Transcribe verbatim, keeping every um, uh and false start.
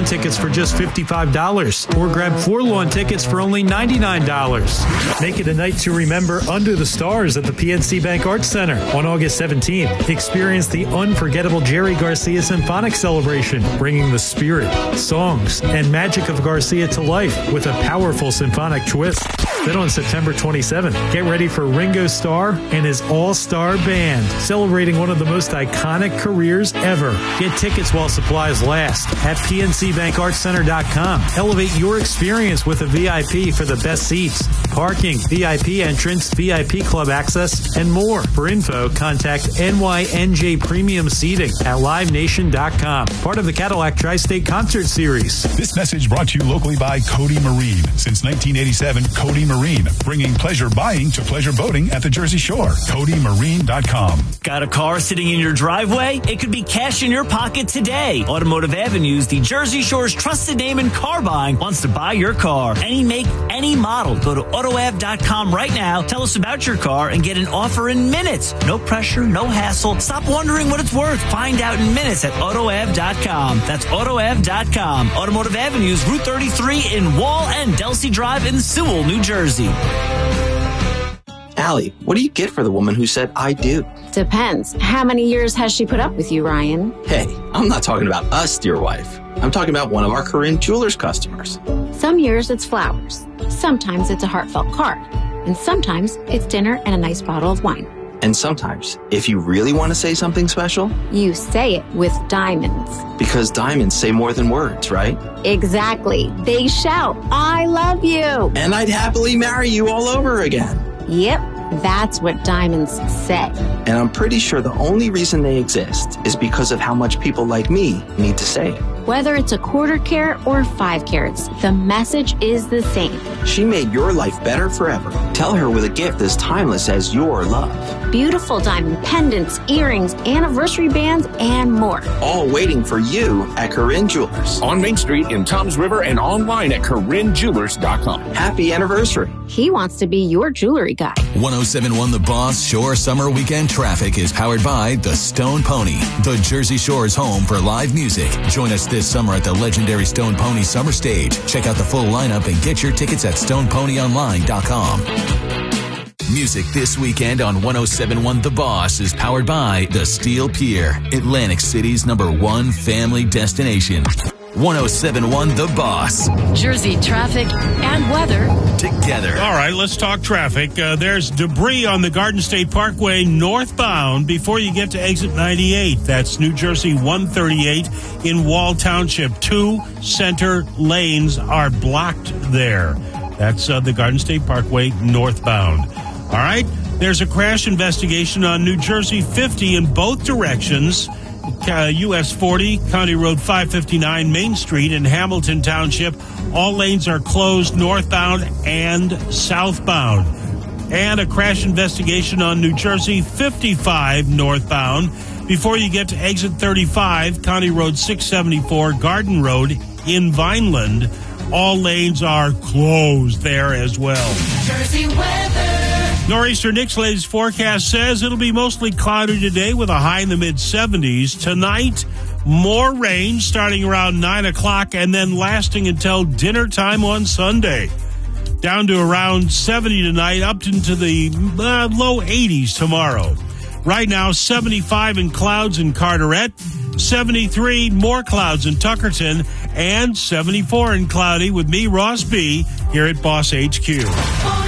lawn tickets for just fifty-five dollars or grab four lawn tickets for only ninety-nine dollars. Make it a night to remember under the stars at the P N C Bank Arts Center on August seventeenth. Experience the unforgettable Jerry Garcia Symphonic Celebration, bringing the spirit, songs, and magic of Garcia to life with a powerful symphonic twist. Then on September twenty-seventh, get ready for Ringo Starr and his all-star band, celebrating one of the most iconic careers ever. Get tickets while supplies last at P N C Bank Arts Center dot com. Elevate your experience with a V I P for the best seats, parking, V I P entrance, V I P club access, and more. For info, contact N Y N J Premium Seating at live nation dot com. Part of the Cadillac Tri-State Concert Series. This message brought to you locally by Cody Marine. Since nineteen eighty-seven, Cody Marine, bringing pleasure buying to pleasure boating at the Jersey Shore. Cody Marine dot com. Got a car sitting in your driveway? It could be cash in your pocket today. Automotive Avenues, the Jersey Shore's trusted name in car buying, wants to buy your car. Any make, any model. Go to auto av dot com right now. Tell us about your car and get an offer in minutes. No pressure, no hassle. Stop wondering what it's worth. Find out in minutes at auto av dot com. That's auto av dot com. Automotive Avenues, Route thirty-three in Wall and Delsey Drive in Sewell, New Jersey. Allie, what do you get for the woman who said, I do? Depends. How many years has she put up with you, Ryan? Hey, I'm not talking about us, dear wife. I'm talking about one of our Corinne Jewelers customers. Some years it's flowers. Sometimes it's a heartfelt card. And sometimes it's dinner and a nice bottle of wine. And sometimes, if you really want to say something special, you say it with diamonds. Because diamonds say more than words, right? Exactly. They shout, I love you. And I'd happily marry you all over again. Yep, that's what diamonds say. And I'm pretty sure the only reason they exist is because of how much people like me need to say it. Whether it's a quarter carat or five carats, the message is the same. She made your life better forever. Tell her with a gift as timeless as your love. Beautiful diamond pendants, earrings, anniversary bands, and more. All waiting for you at Corinne Jewelers. On Main Street in Toms River and online at corinne jewelers dot com. Happy anniversary. He wants to be your jewelry guy. one oh seven point one The Boss Shore Summer Weekend Traffic is powered by the Stone Pony, the Jersey Shore's home for live music. Join us this summer at the legendary Stone Pony Summer Stage. Check out the full lineup and get your tickets at stone pony online dot com. Music this weekend on one oh seven point one The Boss is powered by the Steel Pier, Atlantic City's number one family destination. one oh seven point one The Boss. Jersey traffic and weather together. All right, let's talk traffic. Uh, there's debris on the Garden State Parkway northbound before you get to exit ninety-eight. That's New Jersey one thirty-eight in Wall Township. Two center lanes are blocked there. That's uh, the Garden State Parkway northbound. All right, there's a crash investigation on New Jersey fifty in both directions. Uh, U S forty, County Road five fifty-nine, Main Street in Hamilton Township. All lanes are closed northbound and southbound. And a crash investigation on New Jersey fifty-five northbound. Before you get to exit thirty-five, County Road six seventy-four, Garden Road in Vineland. All lanes are closed there as well. Jersey weather. Nor'easter Nick's latest forecast says it'll be mostly cloudy today with a high in the mid seventies. Tonight, more rain starting around nine o'clock and then lasting until dinner time on Sunday. Down to around seventy tonight, up into the uh, low eighties tomorrow. Right now, seventy-five in clouds in Carteret, seventy-three more clouds in Tuckerton, and seventy-four in cloudy with me, Ross B., here at Boss H Q.